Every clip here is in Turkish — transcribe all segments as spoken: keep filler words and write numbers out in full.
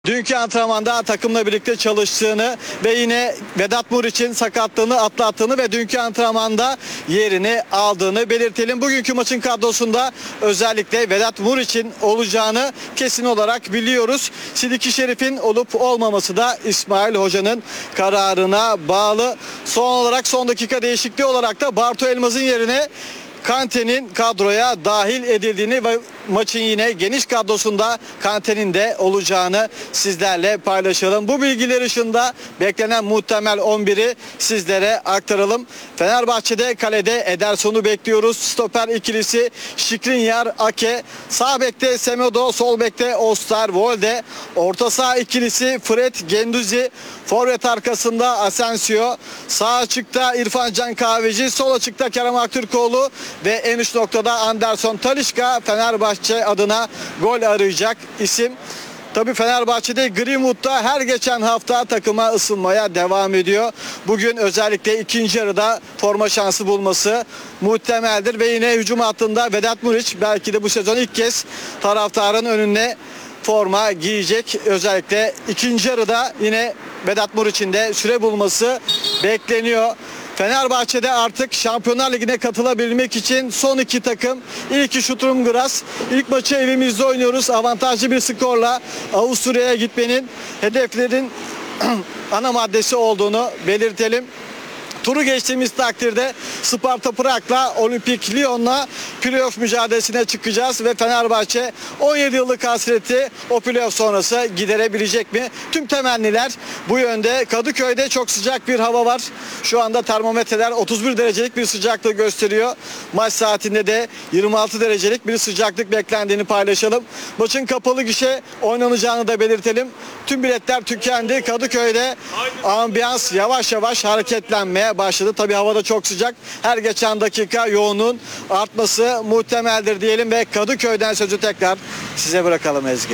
Dünkü antrenmanda takımla birlikte çalıştığını ve yine Vedat Muriç'in sakatlığını atlattığını ve dünkü antrenmanda yerini aldığını belirtelim. Bugünkü maçın kadrosunda özellikle Vedat Muriç'in olacağını kesin olarak biliyoruz. Sidiki Şerif'in olup olmaması da İsmail Hoca'nın kararına bağlı. Son olarak son dakika değişikliği olarak da Bartu Elmaz'ın yerine Kante'nin kadroya dahil edildiğini ve maçın yine geniş kadrosunda Kante'nin de olacağını sizlerle paylaşalım. Bu bilgiler ışığında beklenen muhtemel on biri sizlere aktaralım. Fenerbahçe'de kalede Ederson'u bekliyoruz. Stoper ikilisi Skriniar, Ake. Sağ bekte Semedo, sol bekte Osterwolde. Orta saha ikilisi Fred, Genduzi. Forvet arkasında Asensio. Sağ açıkta İrfan Can Kahveci. Sol açıkta Kerem Aktürkoğlu. Ve en üst noktada Anderson Talisca Fenerbahçe adına gol arayacak isim. Tabii Fenerbahçe'de Greenwood'da her geçen hafta takıma ısınmaya devam ediyor. Bugün özellikle ikinci yarıda forma şansı bulması muhtemeldir. Ve yine hücum hattında Vedat Muriç belki de bu sezon ilk kez taraftarın önüne forma giyecek. Özellikle ikinci yarıda yine Vedat Muriç'in de süre bulması bekleniyor. Fenerbahçe'de artık Şampiyonlar Ligi'ne katılabilmek için son iki takım. İlki Sturm Graz. İlk maçı evimizde oynuyoruz. Avantajlı bir skorla Avusturya'ya gitmenin hedeflerin ana maddesi olduğunu belirtelim. Turu geçtiğimiz takdirde Sparta Prag'la Olimpik Lyon'la playoff mücadelesine çıkacağız ve Fenerbahçe on yedi yıllık hasreti o playoff sonrası giderebilecek mi? Tüm temenniler bu yönde. Kadıköy'de çok sıcak bir hava var. Şu anda termometreler otuz bir derecelik bir sıcaklık gösteriyor. Maç saatinde de yirmi altı derecelik bir sıcaklık beklendiğini paylaşalım. Maçın kapalı gişe oynanacağını da belirtelim. Tüm biletler tükendi. Kadıköy'de ambiyans yavaş yavaş hareketlenmeye başladı. Tabii havada çok sıcak. Her geçen dakika yoğunluğun artması muhtemeldir diyelim ve Kadıköy'den sözü tekrar size bırakalım Ezgi.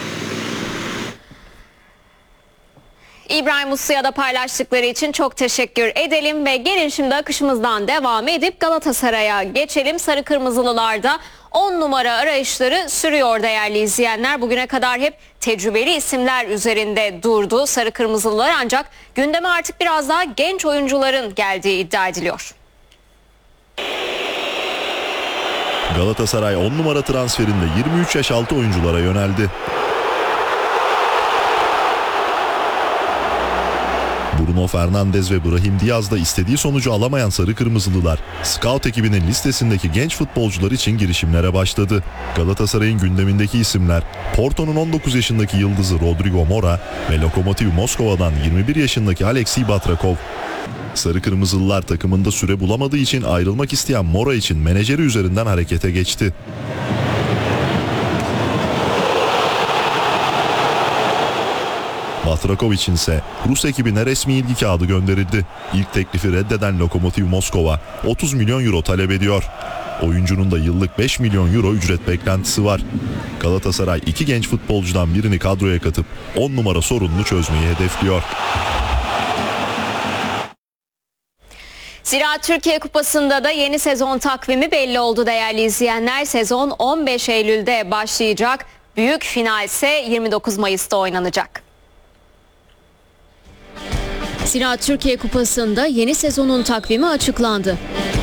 İbrahim Uslu'ya da paylaştıkları için çok teşekkür edelim ve gelin şimdi akışımızdan devam edip Galatasaray'a geçelim. Sarı Kırmızılılarda on numara arayışları sürüyor değerli izleyenler. Bugüne kadar hep tecrübeli isimler üzerinde durdu Sarı Kırmızılılar, ancak gündeme artık biraz daha genç oyuncuların geldiği iddia ediliyor. Galatasaray on numara transferinde yirmi üç yaş altı oyunculara yöneldi. Bruno Fernandes ve Brahim Diaz da istediği sonucu alamayan Sarı Kırmızılılar, Scout ekibinin listesindeki genç futbolcular için girişimlere başladı. Galatasaray'ın gündemindeki isimler, Porto'nun on dokuz yaşındaki yıldızı Rodrigo Mora ve Lokomotiv Moskova'dan yirmi bir yaşındaki Alexey Batrakov. Sarı Kırmızılılar takımında süre bulamadığı için ayrılmak isteyen Mora için menajeri üzerinden harekete geçti. Batrakov için ise Rus ekibine resmi ilgi kağıdı gönderildi. İlk teklifi reddeden Lokomotiv Moskova otuz milyon euro talep ediyor. Oyuncunun da yıllık beş milyon euro ücret beklentisi var. Galatasaray iki genç futbolcudan birini kadroya katıp on numara sorununu çözmeyi hedefliyor. Zira Türkiye Kupası'nda da yeni sezon takvimi belli oldu değerli izleyenler. Sezon on beş Eylül'de başlayacak. Büyük final ise yirmi dokuz Mayıs'ta oynanacak. Zira Türkiye Kupası'nda yeni sezonun takvimi açıklandı.